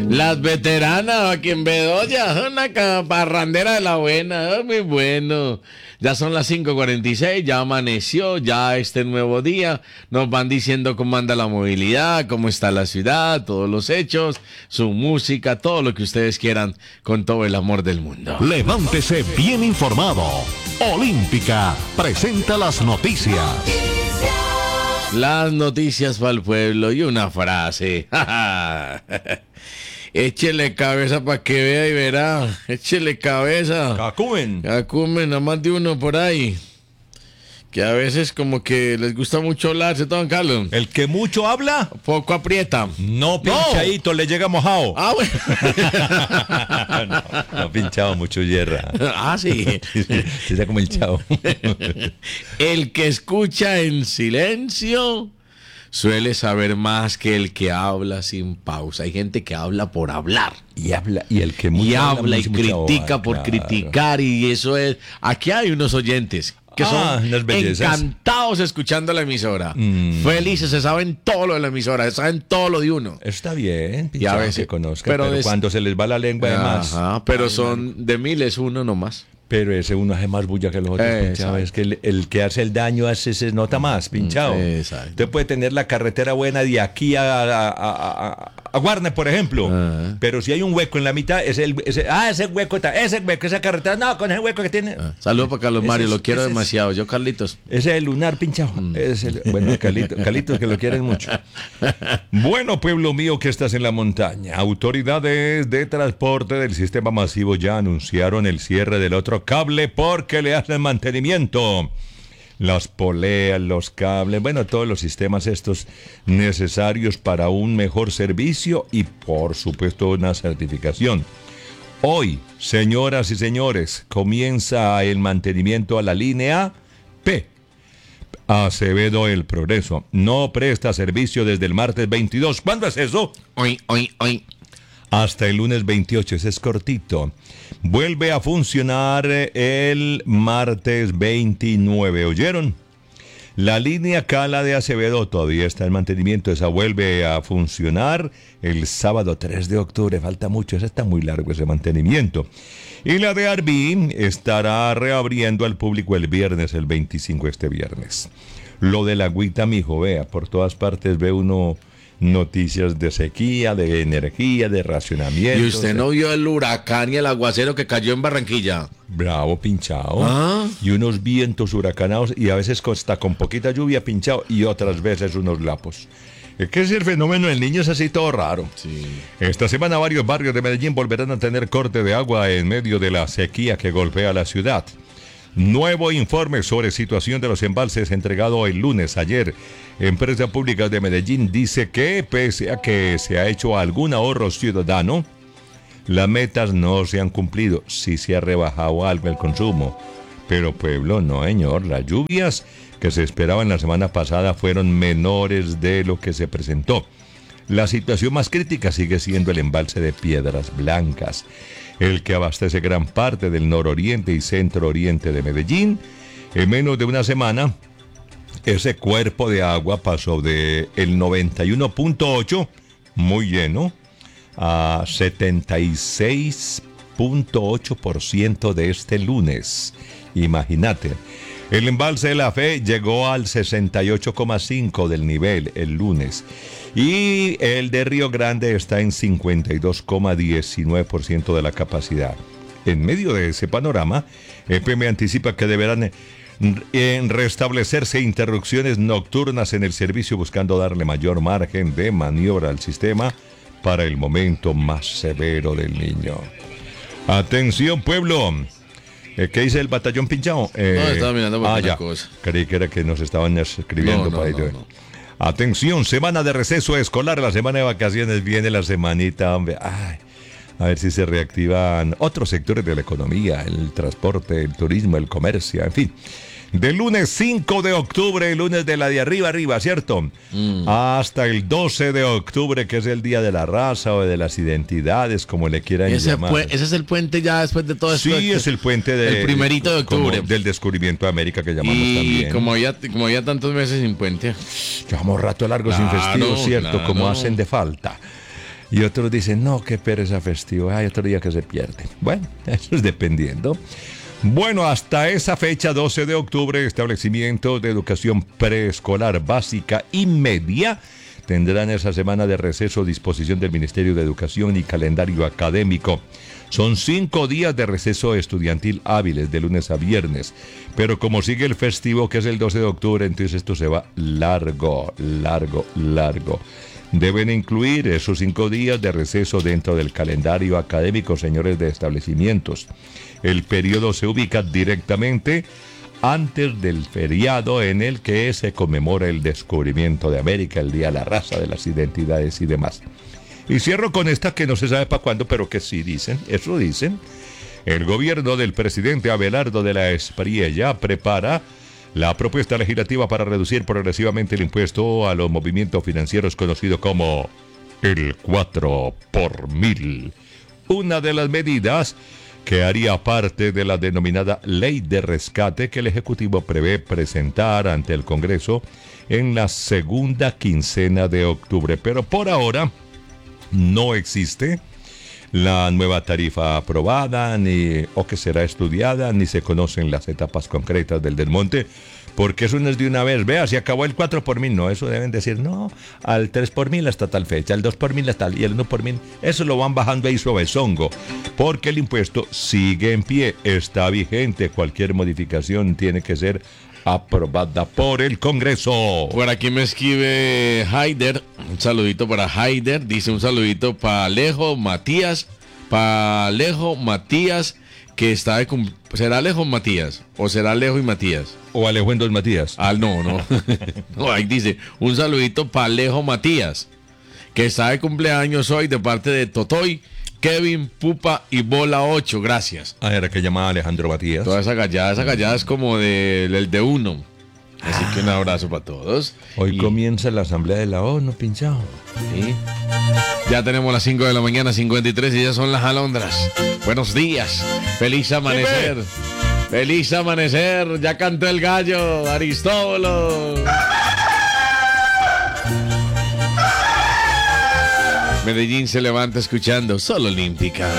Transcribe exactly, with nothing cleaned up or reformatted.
Las veteranas, aquí en Bedoya, una ca- parrandera de la buena, ah, muy bueno. Ya son las cinco cuarenta y seis, ya amaneció, ya este nuevo día. Nos van diciendo cómo anda la movilidad, cómo está la ciudad, todos los hechos, su música, todo lo que ustedes quieran, con todo el amor del mundo. Levántese bien informado. Olímpica presenta las noticias. Las noticias para el pueblo y una frase. Échele cabeza para que vea y verá. Échele cabeza. Cacumen. Cacumen, nada más de uno por ahí. Que a veces como que les gusta mucho hablar, ¿cierto, don Carlos? El que mucho habla, Poco aprieta. no pinchadito, le llega mojado. Ah, bueno. no, no pinchado, mucho hierra. Ah, sí. Se está como el chavo. El que escucha en silencio suele saber más que el que habla sin pausa. Hay gente que habla por hablar. Y habla, y el que mucho Y habla y mucho, mucha critica boba, por claro. criticar, y eso es. Aquí hay unos oyentes que Ah, son unas bellezas. encantados escuchando la emisora. Mm. Felices, se saben todo lo de la emisora, se saben todo lo de uno. Está bien, Y a pinchado, veces- que conozca, pero pero, des- cuando se les va la lengua además. Ajá, pero Ay, son de miles uno nomás. Pero ese uno hace más bulla que los otros, Exacto. pinchado. Es que el, el que hace el daño hace, se nota más, pinchado. Exacto. Usted puede tener la carretera buena de aquí a, a, a, a- a Guarne, por ejemplo. Ah. Pero si hay un hueco en la mitad, es el, ese, ah, ese hueco está, ese hueco, esa carretera, no, con ese hueco que tiene. Ah, Saludos para Carlos Ese Mario, es- lo quiero ese es- demasiado. Yo, Carlitos. Ese es el lunar, pinchado. Es el- bueno, Calito, Calito, que lo quieren mucho. Bueno, pueblo mío que estás en la montaña, autoridades de transporte del sistema masivo ya anunciaron el cierre del otro cable porque le hacen mantenimiento. Las poleas, los cables, bueno, todos los sistemas estos necesarios para un mejor servicio y, por supuesto, una certificación. Hoy, señoras y señores, comienza el mantenimiento a la línea P. Acevedo El Progreso. No presta servicio desde el martes veintidós. ¿Cuándo es eso? Hoy, hoy, hoy. Hasta el lunes veintiocho, ese es cortito. Vuelve a funcionar el martes veintinueve, ¿oyeron? La línea Cala de Acevedo todavía está en mantenimiento, esa vuelve a funcionar el sábado tres de octubre, falta mucho, ese está muy largo ese mantenimiento. Y la de Arví estará reabriendo al público el viernes, el veinticinco, este viernes. Lo de la agüita, mijo, vea, por todas partes ve uno noticias de sequía, de energía, de racionamiento. ¿Y usted no vio el huracán y el aguacero que cayó en Barranquilla? Bravo, pinchado. Ah. Y unos vientos huracanados y a veces hasta con poquita lluvia, pinchado, y otras veces unos lapos. Es que ese fenómeno del niño es así todo raro. Sí. Esta semana varios barrios de Medellín volverán a tener corte de agua en medio de la sequía que golpea la ciudad. Nuevo informe sobre situación de los embalses entregado el lunes ayer. Empresa Pública de Medellín dice que pese a que se ha hecho algún ahorro ciudadano, las metas no se han cumplido. Sí se ha rebajado algo el consumo. Pero pueblo, no señor, las lluvias que se esperaban la semana pasada fueron menores de lo que se presentó. La situación más crítica sigue siendo el embalse de Piedras Blancas, el que abastece gran parte del nororiente y centro oriente de Medellín. En menos de una semana, ese cuerpo de agua pasó de el noventa y uno punto ocho, muy lleno, a setenta y seis punto ocho por ciento de este lunes. Imagínate. El embalse de la Fe llegó al sesenta y ocho coma cinco del nivel el lunes. Y el de Río Grande está en cincuenta y dos coma diecinueve por ciento de la capacidad. En medio de ese panorama, E P M anticipa que deberán en restablecerse interrupciones nocturnas en el servicio, buscando darle mayor margen de maniobra al sistema para el momento más severo del niño. Atención, pueblo. Eh, ¿Qué dice el batallón pinchado? Eh, No, estaba mirando por ah, una ya. cosa. Creí que era que nos estaban escribiendo No, no, para no, ello. no. Atención, semana de receso escolar, la semana de vacaciones, viene la semanita, hombre. Ay, a ver si se reactivan otros sectores de la economía, el transporte, el turismo, el comercio, en fin. Del lunes cinco de octubre, el lunes de la de arriba arriba, ¿cierto? Mm. Hasta el doce de octubre, que es el Día de la Raza o de las Identidades, como le quieran Ese, llamar. pu- ese es el puente ya después de todo esto. Sí, es el puente de, El primerito de octubre. como del descubrimiento de América, que llamamos Y también. como ya, como ya tantos meses sin puente. Llevamos rato largo sin Claro, festivo, ¿cierto? claro. Como hacen de falta. Y otros dicen, no, qué pereza festivo, hay otro día que se pierde. Bueno, eso es dependiendo. Bueno, hasta esa fecha, doce de octubre, establecimientos de educación preescolar básica y media tendrán esa semana de receso a disposición del Ministerio de Educación y calendario académico. Son cinco días de receso estudiantil hábiles de lunes a viernes, pero como sigue el festivo que es el doce de octubre, entonces esto se va largo, largo, largo. Deben incluir esos cinco días de receso dentro del calendario académico, señores de establecimientos. El periodo se ubica directamente antes del feriado en el que se conmemora el descubrimiento de América, el Día de la Raza, de las Identidades y demás. Y cierro con esta que no se sabe para cuándo, pero que sí dicen, eso dicen. El gobierno del presidente Abelardo de la Espriella prepara la propuesta legislativa para reducir progresivamente el impuesto a los movimientos financieros conocido como el cuatro por mil. Una de las medidas que haría parte de la denominada Ley de Rescate que el Ejecutivo prevé presentar ante el Congreso en la segunda quincena de octubre. Pero por ahora no existe la nueva tarifa aprobada, ni o que será estudiada, ni se conocen las etapas concretas del desmonte, porque eso no es de una vez, vea, se acabó el cuatro por mil, no, eso deben decir, no, al tres por mil hasta tal fecha, al dos por mil hasta tal, y el uno por mil, eso lo van bajando ahí suavezongo, porque el impuesto sigue en pie, está vigente, cualquier modificación tiene que ser aprobada por el Congreso. Por aquí me escribe Haider, un saludito para Haider, dice un saludito para Alejo Matías, para Alejo Matías, que está de cum- ¿será Alejo Matías? ¿O será Alejo y Matías? O Alejo en dos Matías. Ah, no, no. No, ahí dice, un saludito para Alejo Matías, que está de cumpleaños hoy de parte de Totoy, Kevin, Pupa y Bola ocho, gracias. Ah, era que llamaba Alejandro Matías. Toda esa gallada, esa gallada es como del de, de uno. Así que un abrazo para todos. Hoy Y, comienza la asamblea de la ONU, pinchado. ¿sí? Ya tenemos las cinco de la mañana, cincuenta y tres, y ya son las alondras. Buenos días, feliz amanecer. Feliz amanecer, ya cantó el gallo, Aristóbulo. Medellín se levanta escuchando Sol Olímpica.